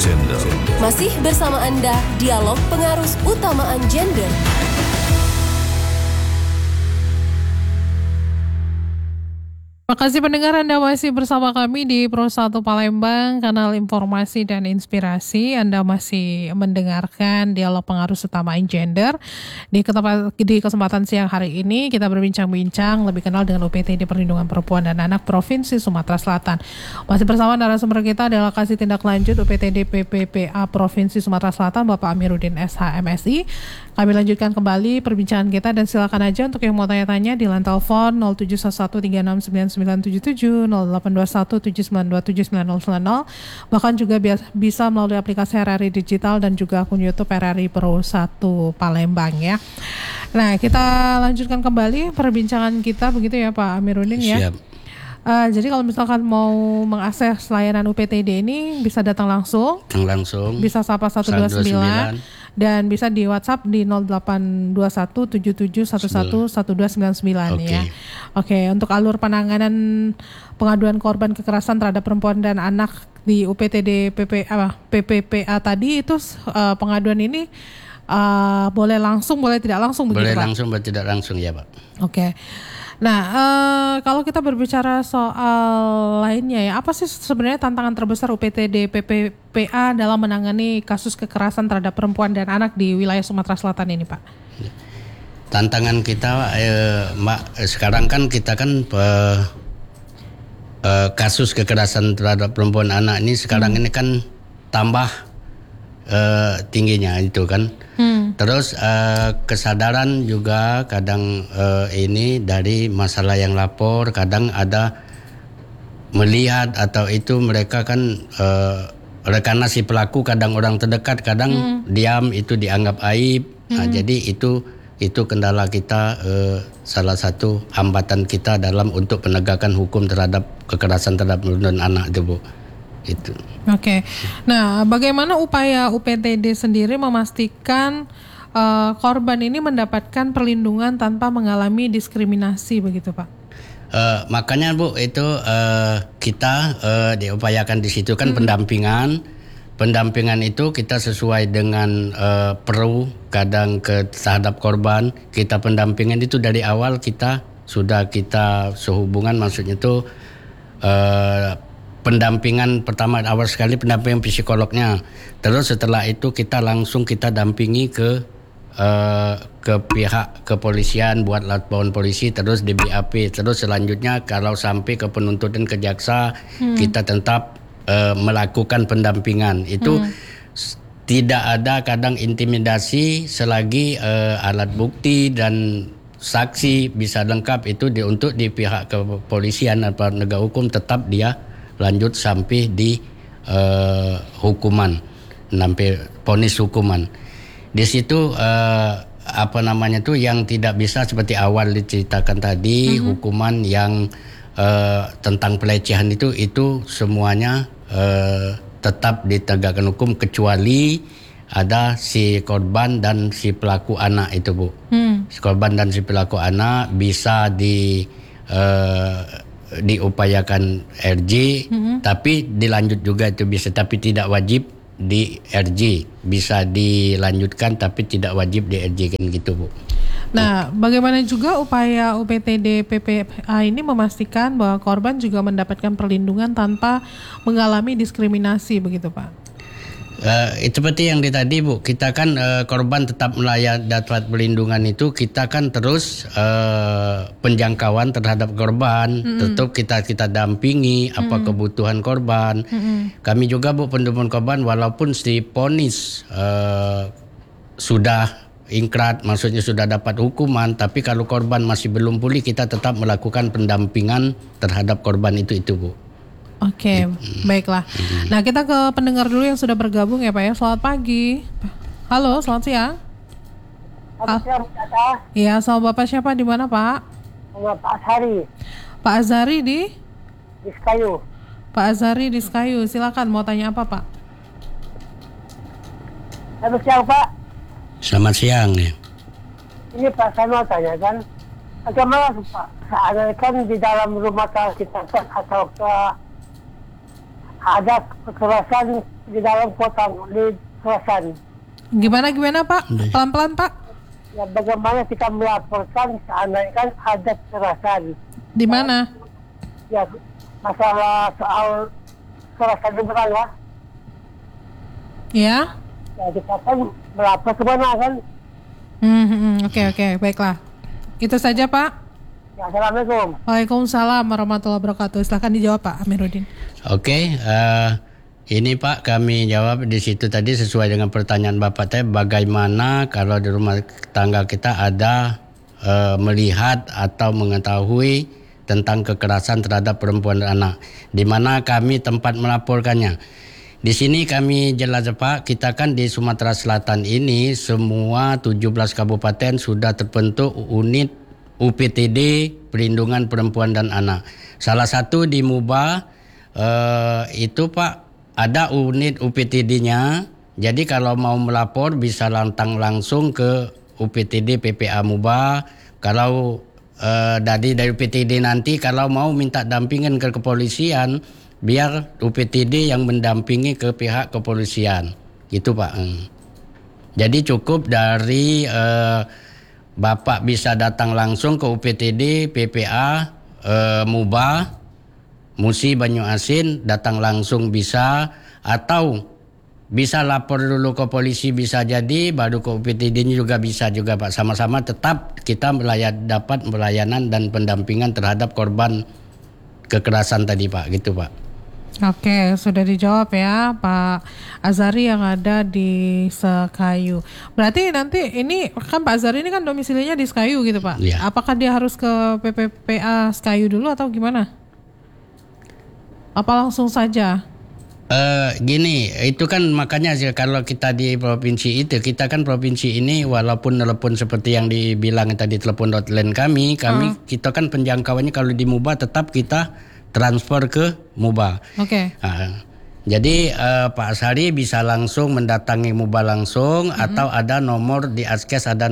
Gender. Masih bersama Anda, Dialog Pengarus Utamaan Gender. Terima kasih pendengar, Anda masih bersama kami di Pro 1 Palembang, kanal informasi dan inspirasi. Anda masih mendengarkan Dialog Pengarus Utamaan Gender. Di kesempatan siang hari ini kita berbincang-bincang lebih kenal dengan UPTD Perlindungan Perempuan dan Anak Provinsi Sumatera Selatan. Masih bersama narasumber kita adalah Kasih Tindak Lanjut UPTD PPPA Provinsi Sumatera Selatan, Bapak Amiruddin SH MSI. Kami lanjutkan kembali perbincangan kita dan silakan aja untuk yang mau tanya-tanya di line telepon 0711369977, 082179279090, bahkan juga bisa melalui aplikasi RRI Digital dan juga akun YouTube RRI Pro 1 Palembang ya. Nah, kita lanjutkan kembali perbincangan kita begitu ya Pak Amiruddin ya. Siap. Jadi kalau misalkan mau mengakses layanan UPTD ini bisa datang langsung, bisa sapa 129 dan bisa di WhatsApp di 082177111299 ya. Oke, untuk alur penanganan pengaduan korban kekerasan terhadap perempuan dan anak di UPTD PPPA tadi itu pengaduan ini boleh langsung, boleh tidak langsung begitu Pak? Boleh langsung, boleh tidak langsung ya Pak. Oke. Nah, kalau kita berbicara soal lainnya ya, apa sih sebenarnya tantangan terbesar UPTD PPPA dalam menangani kasus kekerasan terhadap perempuan dan anak di wilayah Sumatera Selatan ini, Pak? Tantangan kita, Mbak, sekarang kan kita kan kasus kekerasan terhadap perempuan anak ini sekarang ini kan tambah tingginya itu kan. Terus kesadaran juga kadang ini dari masalah yang lapor, kadang ada melihat atau itu mereka kan karena si pelaku kadang orang terdekat, kadang diam, itu dianggap aib. Nah, jadi itu kendala kita, salah satu hambatan kita dalam untuk penegakan hukum terhadap kekerasan terhadap perempuan dan anak itu Bu. Itu. Oke. Nah, bagaimana upaya UPTD sendiri memastikan korban ini mendapatkan perlindungan tanpa mengalami diskriminasi begitu Pak? Makanya Bu itu kita diupayakan di situ kan pendampingan. Pendampingan itu kita sesuai dengan perlu kadang terhadap korban. Kita pendampingan itu dari awal kita sehubungan, maksudnya itu pendampingan pertama awal sekali pendampingan psikolognya. Terus setelah itu kita langsung dampingi ke pihak kepolisian buat laporan polisi, terus di BAP, terus selanjutnya kalau sampai ke penuntut dan ke jaksa kita tetap melakukan pendampingan. Itu tidak ada kadang intimidasi selagi alat bukti dan saksi bisa lengkap, itu untuk di pihak kepolisian atau penegak hukum tetap dia lanjut sampai di hukuman, sampai vonis hukuman. Di situ yang tidak bisa seperti awal diceritakan tadi, hukuman yang tentang pelecehan itu semuanya tetap ditegakkan hukum kecuali ada si korban dan si pelaku anak itu Bu. Si korban dan si pelaku anak bisa diupayakan RJ, tapi dilanjut juga itu bisa, tapi tidak wajib di RJ, bisa dilanjutkan tapi tidak wajib di RJ kan gitu Bu. Nah, bagaimana juga upaya UPTD PPA ini memastikan bahwa korban juga mendapatkan perlindungan tanpa mengalami diskriminasi begitu Pak? Seperti yang tadi Bu, kita kan korban tetap dapat perlindungan itu, kita kan terus penjangkauan terhadap korban, tetap kita dampingi apa kebutuhan korban. Kami juga Bu pendamping korban walaupun si ponis sudah ingkrah, maksudnya sudah dapat hukuman, tapi kalau korban masih belum pulih kita tetap melakukan pendampingan terhadap korban itu Bu. Oke, baiklah. Nah, kita ke pendengar dulu yang sudah bergabung ya Pak ya. Selamat pagi. Halo, selamat siang. Selamat siang, Kak. Iya, sama Bapak siapa, di mana Pak? Pak Azhari. Pak Azhari di Sekayu. Pak Azhari di Sekayu. Silakan, mau tanya apa Pak? Selamat siang Pak. Selamat siang ya. Ini Pak, saya mau tanyakan, bagaimana Pak? Seandainya kan di dalam rumah tangga kita atau ke ada kekerasan di dalam kota, di kawasan. Gimana Pak? Pelan-pelan Pak. Ya, bagaimana kita melaporkan seandainya kan ada kekerasan? Di mana? Ya, masalah soal kekerasan beneran ya. Ya. Ya, kita kan melapor kemana kan? Oke, baiklah. Itu saja Pak. Ya, Assalamualaikum. Waalaikumsalam warahmatullahi wabarakatuh. Silahkan dijawab Pak Amiruddin. Oke, ini Pak kami jawab di situ tadi sesuai dengan pertanyaan Bapak teh, bagaimana kalau di rumah tangga kita ada melihat atau mengetahui tentang kekerasan terhadap perempuan dan anak, di mana kami tempat melaporkannya. Di sini kami jelas Pak, kita kan di Sumatera Selatan ini semua 17 kabupaten sudah terbentuk unit UPTD Perlindungan Perempuan dan Anak. Salah satu di Muba itu Pak ada unit UPTD-nya. Jadi kalau mau melapor bisa langsung ke UPTD PPA Muba. Kalau dari UPTD nanti kalau mau minta dampingan ke kepolisian, biar UPTD yang mendampingi ke pihak kepolisian. Gitu Pak. Jadi cukup dari Bapak bisa datang langsung ke UPTD PPA Muba Musi Banyuasin, datang langsung bisa, atau bisa lapor dulu ke polisi bisa jadi, baru ke UPTD-nya juga bisa juga Pak. Sama-sama tetap kita dapat pelayanan dan pendampingan terhadap korban kekerasan tadi Pak, gitu Pak. Oke, sudah dijawab ya Pak Azari yang ada di Sekayu. Berarti nanti ini kan Pak Azari ini kan domisilinya di Sekayu gitu Pak. Ya. Apakah dia harus ke PPPA Sekayu dulu atau gimana? Apa langsung saja? Gini, itu kan makanya kalau kita di provinsi itu, kita kan provinsi ini walaupun telepon seperti yang dibilang tadi telepon hotline kami kita kan penjangkauannya kalau di Muba tetap kita transfer ke Muba. Oke. Jadi Pak Asari bisa langsung mendatangi Muba langsung atau ada nomor di Askes ada